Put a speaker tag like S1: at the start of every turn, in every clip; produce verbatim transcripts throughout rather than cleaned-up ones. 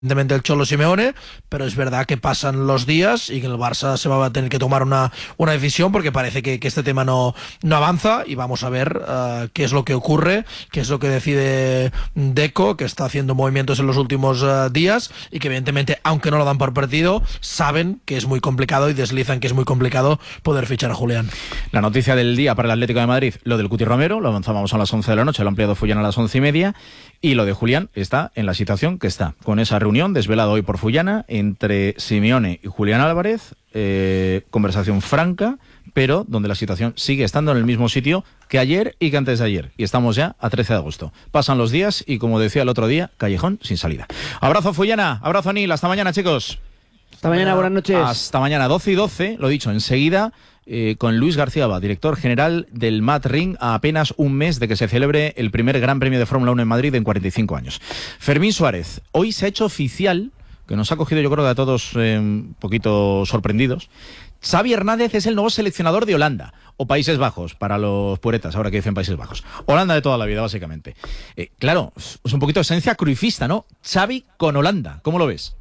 S1: evidentemente el Cholo Simeone, pero es verdad que pasan los días y que el Barça se va a tener que tomar una, una decisión porque parece que, que este tema no, no avanza y vamos a ver uh, qué es lo que ocurre, qué es lo que decide Deco, que está haciendo movimientos en los últimos uh, días y que evidentemente, aunque no lo dan por perdido, saben que es muy complicado y deslizan que es muy complicado poder fichar a Julián.
S2: La noticia del día para el Atlético de Madrid, lo del Cuti Romero, lo avanzábamos a las once de la noche, lo ha ampliado Fullán a las once y media, y lo de Julián está en la situación que está, con esa reunión desvelada hoy por Fullana entre Simeone y Julián Álvarez, eh, conversación franca, pero donde la situación sigue estando en el mismo sitio que ayer y que antes de ayer, y estamos ya a trece de agosto. Pasan los días y, como decía el otro día, callejón sin salida. Abrazo Fullana, abrazo Anil, hasta mañana, chicos.
S3: Hasta mañana, buenas noches.
S2: Hasta mañana, doce y doce, lo dicho, enseguida eh, con Luis García Abad, director general del Mat Ring, a apenas un mes de que se celebre el primer Gran Premio de Fórmula uno en Madrid en cuarenta y cinco años. Fermín Suárez, hoy se ha hecho oficial, que nos ha cogido yo creo que a todos eh, un poquito sorprendidos, Xavi Hernández es el nuevo seleccionador de Holanda, o Países Bajos, para los puretas, ahora que dicen Países Bajos. Holanda de toda la vida, básicamente. Eh, claro, es un poquito de esencia cruifista, ¿no? Xavi con Holanda, ¿cómo lo ves?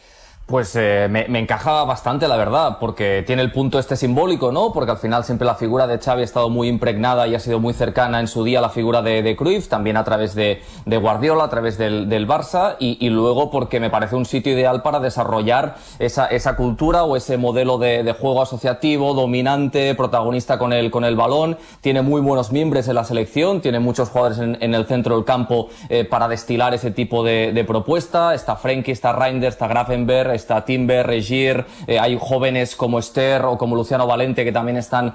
S4: Pues eh, me, me encaja bastante, la verdad, porque tiene el punto este simbólico, ¿no? Porque al final siempre la figura de Xavi ha estado muy impregnada y ha sido muy cercana en su día a la figura de, de Cruyff, también a través de, de Guardiola, a través del, del Barça, y, y luego porque me parece un sitio ideal para desarrollar esa, esa cultura o ese modelo de, de juego asociativo, dominante, protagonista con el, con el balón. Tiene muy buenos miembros en la selección, tiene muchos jugadores en, en el centro del campo eh, para destilar ese tipo de, de propuesta. Está Frenkie, está Reinders, está Gravenberch, está Timber, Regier, eh, hay jóvenes como Esther o como Luciano Valente que también están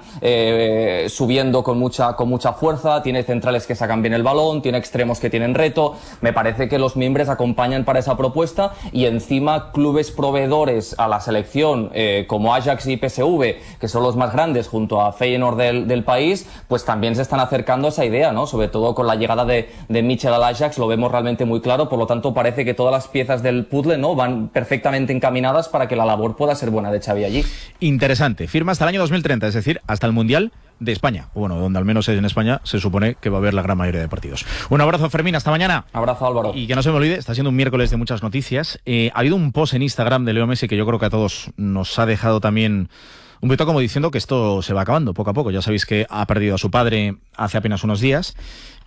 S4: eh, subiendo con mucha, con mucha fuerza. Tiene centrales que sacan bien el balón, tiene extremos que tienen reto. Me parece que los miembros acompañan para esa propuesta, y encima clubes proveedores a la selección eh, como Ajax y P S V, que son los más grandes junto a Feyenoord del, del país, pues también se están acercando a esa idea, ¿no? Sobre todo con la llegada de, de Michel al Ajax lo vemos realmente muy claro. Por lo tanto, parece que todas las piezas del puzzle, ¿no?, van perfectamente encaminadas para que la labor pueda ser buena de Xavi allí.
S2: Interesante. Firma hasta el año dos mil treinta, es decir, hasta el Mundial de España. Bueno, donde al menos en España se supone que va a haber la gran mayoría de partidos. Un abrazo, Fermín, hasta mañana.
S4: Abrazo, Álvaro.
S2: Y que no se me olvide, está siendo un miércoles de muchas noticias. Eh, ha habido un post en Instagram de Leo Messi que yo creo que a todos nos ha dejado también un poquito como diciendo que esto se va acabando poco a poco. Ya sabéis que ha perdido a su padre hace apenas unos días,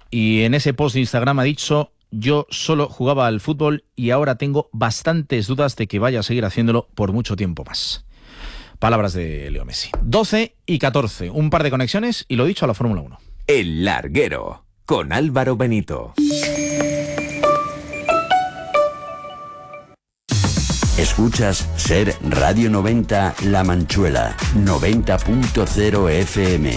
S2: y en ese post de Instagram ha dicho: yo solo jugaba al fútbol y ahora tengo bastantes dudas de que vaya a seguir haciéndolo por mucho tiempo más. Palabras de Leo Messi. doce y catorce, un par de conexiones y lo dicho a la Fórmula uno.
S5: El Larguero, con Álvaro Benito. Escuchas Ser Radio noventa La Manchuela, noventa punto cero F M.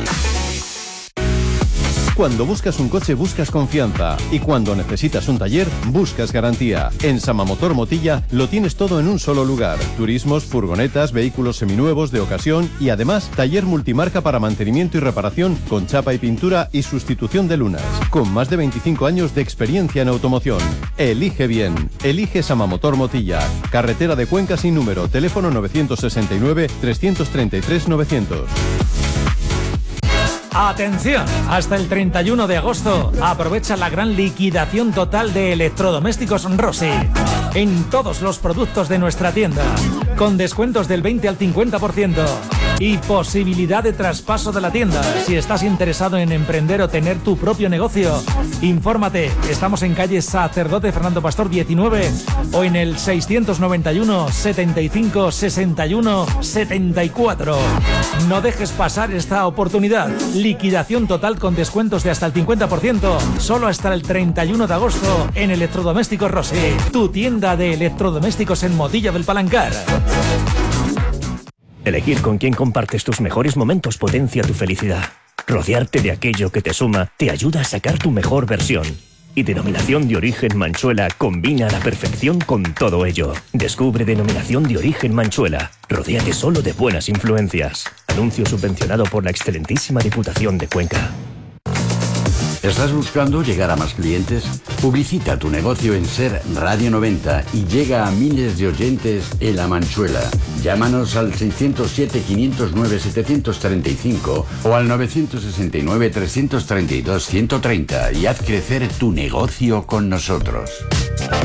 S6: Cuando buscas un coche buscas confianza, y cuando necesitas un taller buscas garantía. En Samamotor Motilla lo tienes todo en un solo lugar: turismos, furgonetas, vehículos seminuevos de ocasión y además taller multimarca para mantenimiento y reparación con chapa y pintura y sustitución de lunas, con más de veinticinco años de experiencia en automoción. Elige bien, elige Samamotor Motilla, carretera de Cuenca sin número, teléfono nueve seis nueve, tres tres tres, novecientos.
S7: ¡Atención! Hasta el treinta y uno de agosto aprovecha la gran liquidación total de electrodomésticos Rossi en todos los productos de nuestra tienda, con descuentos del veinte al cincuenta por ciento y posibilidad de traspaso de la tienda. Si estás interesado en emprender o tener tu propio negocio, infórmate. Estamos en calle Sacerdote Fernando Pastor diecinueve o en el seiscientos noventa y uno, setenta y cinco, sesenta y uno, setenta y cuatro. No dejes pasar esta oportunidad. Liquidación total con descuentos de hasta el cincuenta por ciento, solo hasta el treinta y uno de agosto en Electrodomésticos Rossi, tu tienda de electrodomésticos en Motilla del Palancar.
S8: Elegir con quién compartes tus mejores momentos potencia tu felicidad. Rodearte de aquello que te suma te ayuda a sacar tu mejor versión. Y Denominación de Origen Manchuela combina a la perfección con todo ello. Descubre Denominación de Origen Manchuela. Rodéate solo de buenas influencias. Anuncio subvencionado por la excelentísima Diputación de Cuenca.
S9: ¿Estás buscando llegar a más clientes? Publicita tu negocio en Ser Radio noventa y llega a miles de oyentes en La Manchuela. Llámanos al seiscientos siete, quinientos nueve, setecientos treinta y cinco o al novecientos sesenta y nueve, trescientos treinta y dos, ciento treinta y haz crecer tu negocio con nosotros.